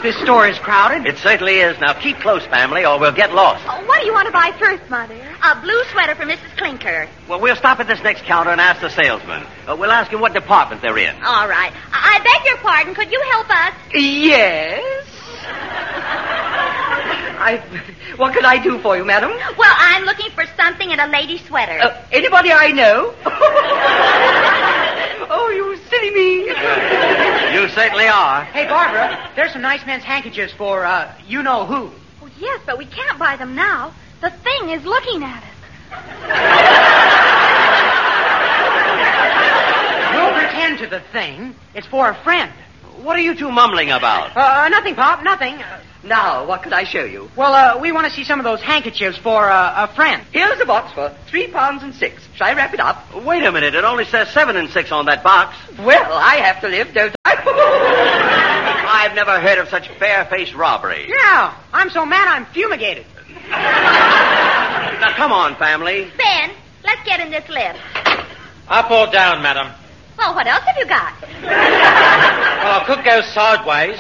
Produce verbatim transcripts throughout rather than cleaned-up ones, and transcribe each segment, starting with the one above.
this store is crowded. It certainly is. Now keep close, family, or we'll get lost. Oh, what do you want to buy first, Mother? A blue sweater for Missus Clinker. Well, we'll stop at this next counter and ask the salesman. Uh, we'll ask him what department they're in. All right. I-, I beg your pardon. Could you help us? Yes? I... What can I do for you, madam? Well, I'm looking for something in a lady sweater. Uh, anybody I know? Oh, you silly me. You certainly are. Hey, Barbara, there's some nice men's handkerchiefs for, uh, you-know-who. Oh, yes, but we can't buy them now. The thing is looking at us. We'll pretend to the thing. It's for a friend. What are you two mumbling about? Uh, nothing, Pop, nothing. Uh, now, what could I show you? Well, uh, we want to see some of those handkerchiefs for uh, a friend. Here's a box for three pounds and six. Shall I wrap it up? Wait a minute. It only says seven and six on that box. Well, I have to live, don't I? I've never heard of such barefaced robbery. Yeah, I'm so mad I'm fumigated. Now, come on, family. Ben, let's get in this lift. Up or down, madam? Well, what else have you got? Well, I could go sideways.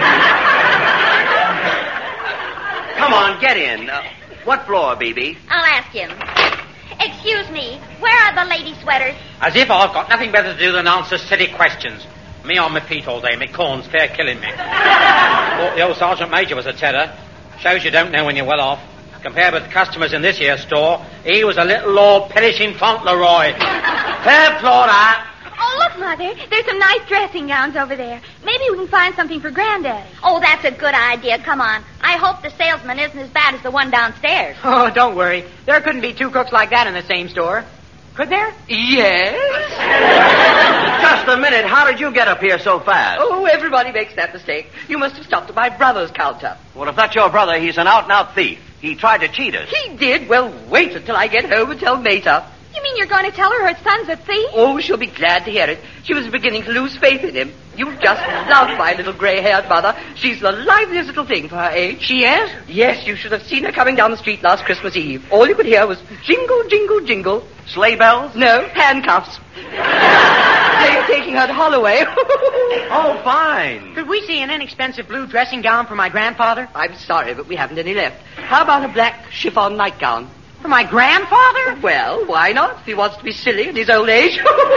Come on, get in. Uh, what floor, B B? I'll ask him. Excuse me, where are the lady sweaters? As if I've got nothing better to do than answer silly questions. Me on my feet all day, my corn's fair killing me. Thought the old Sergeant Major was a terror. Shows you don't know when you're well off. Compared with the customers in this here store, he was a little Lord Perishing Fauntleroy. Fair Flora. Oh, look, Mother. There's some nice dressing gowns over there. Maybe we can find something for Granddaddy. Oh, that's a good idea. Come on. I hope the salesman isn't as bad as the one downstairs. Oh, don't worry. There couldn't be two cooks like that in the same store. Could there? Yes. Just a minute. How did you get up here so fast? Oh, everybody makes that mistake. You must have stopped at my brother's counter. Well, if that's your brother, he's an out-and-out thief. He tried to cheat us. He did? Well, wait until I get home and tell Meta. You mean you're going to tell her her son's a thief? Oh, she'll be glad to hear it. She was beginning to lose faith in him. You just love my little gray-haired mother. She's the liveliest little thing for her age. She is? Yes, you should have seen her coming down the street last Christmas Eve. All you could hear was jingle, jingle, jingle. Sleigh bells? No, handcuffs. They were taking her to Holloway. Oh, fine. Could we see an inexpensive blue dressing gown for my grandfather? I'm sorry, but we haven't any left. How about a black chiffon nightgown? For my grandfather? Well, why not? If he wants to be silly at his old age.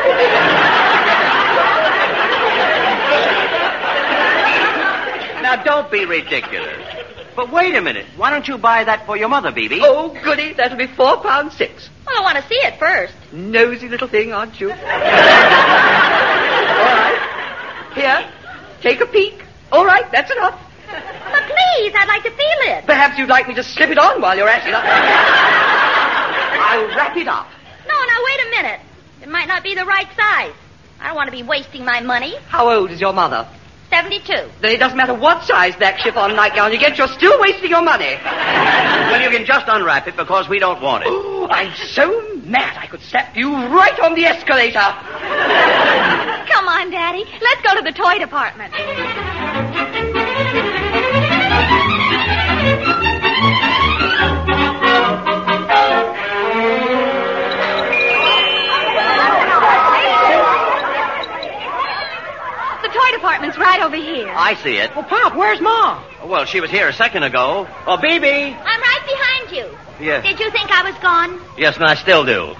Now, don't be ridiculous. But wait a minute. Why don't you buy that for your mother, B B? Oh, goody. That'll be four pounds six. Well, I want to see it first. Nosy little thing, aren't you? All right. Here, take a peek. All right, that's enough. But please, I'd like to feel it. Perhaps you'd like me to slip it on while you're at it. I'll wrap it up. No, now, wait a minute. It might not be the right size. I don't want to be wasting my money. How old is your mother? seventy-two. Then it doesn't matter what size black chiffon nightgown you get, you're still wasting your money. Well, you can just unwrap it because we don't want it. Oh, I'm so mad I could slap you right on the escalator. Come on, Daddy. Let's go to the toy department. The toy department's right over here. I see it. Well, Pop, where's Mom? Well, she was here a second ago. Oh, B B. I'm right behind you. Yes. Did you think I was gone? Yes, and I still do.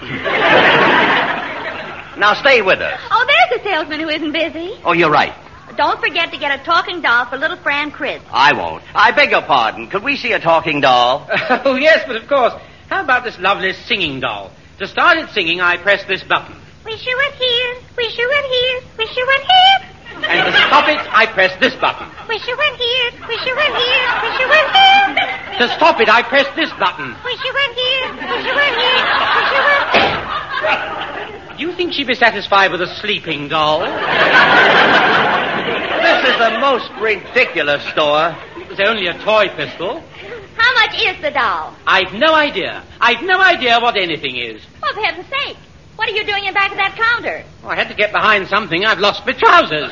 Now, stay with us. Oh, there's a salesman who isn't busy. Oh, you're right. Don't forget to get a talking doll for little Fran Chris. I won't. I beg your pardon. Could we see a talking doll? Oh, yes, but of course. How about this lovely singing doll? To start it singing, I press this button. Wish you were here. Wish you were here. Wish you were here. And to stop it, I press this button. Wish you were here. Wish you were here. Wish you were here. To stop it, I press this button. Wish you were here. Wish you were here. Wish you were here. Do you think she'd be satisfied with a sleeping doll? This is the most ridiculous store. It was only a toy pistol. How much is the doll? I've no idea. I've no idea what anything is. Oh, for heaven's sake. What are you doing in back of that counter? Oh, I had to get behind something. I've lost my trousers.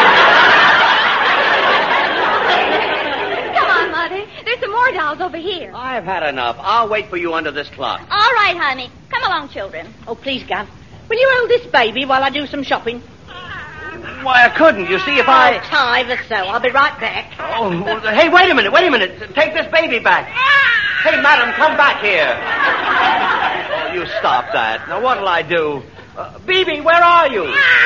Come on, Mother. There's some more dolls over here. I've had enough. I'll wait for you under this clock. All right, honey. Come along, children. Oh, please, Gav. Will you hold this baby while I do some shopping? Why, I couldn't. You see, if I... Oh, tie the so. I'll be right back. Oh, hey, wait a minute, wait a minute. Take this baby back. Hey, madam, come back here. Oh, you stop that. Now, what'll I do? Uh, Bibi, where are you?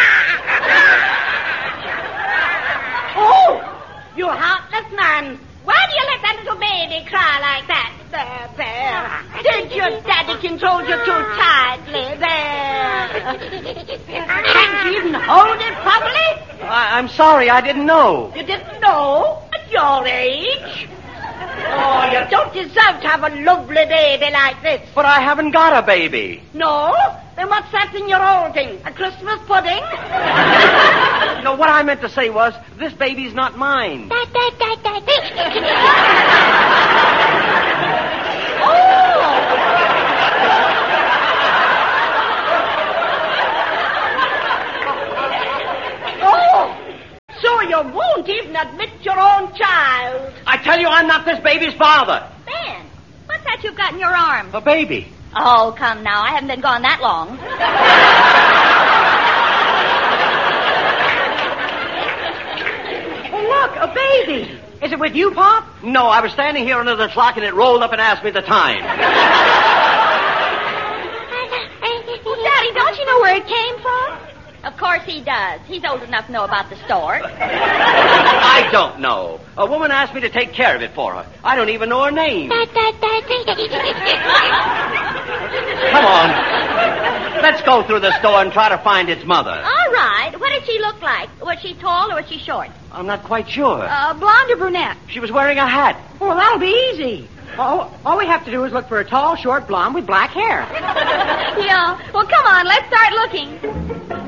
Oh, you heartless man. Why do you let that little baby cry like that? There, there. Did your daddy control you too tightly? There. Can't you even hold it properly? I- I'm sorry, I didn't know. You didn't know? At your age? Oh, you don't deserve to have a lovely baby like this. But I haven't got a baby. No? Then what's that thing you're holding? A Christmas pudding? No, what I meant to say was, this baby's not mine. oh! Oh! So you won't even admit your own child. I tell you, I'm not this baby's father. Ben, what's that you've got in your arm? A baby. Oh, come now. I haven't been gone that long. Oh, look, a baby. Is it with you, Pop? No, I was standing here under the clock and it rolled up and asked me the time. Well, Daddy, don't you know where it came from? Of course he does. He's old enough to know about the store. I don't know. A woman asked me to take care of it for her. I don't even know her name. Come on. Let's go through the store and try to find its mother. All right. What did she look like? Was she tall or was she short? I'm not quite sure. Uh, blonde or brunette? She was wearing a hat. Well, that'll be easy. All, all we have to do is look for a tall, short blonde with black hair. Yeah. Well, come on. Let's start looking.